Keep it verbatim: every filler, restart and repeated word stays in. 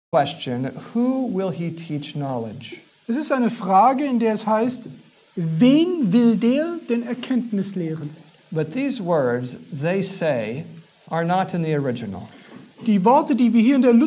question, who will he teach knowledge? Es ist eine Frage, in der es heißt, wen will der denn Erkenntnis lehren? But these words, they say, are not in the original. Die Worte, die wir hier in der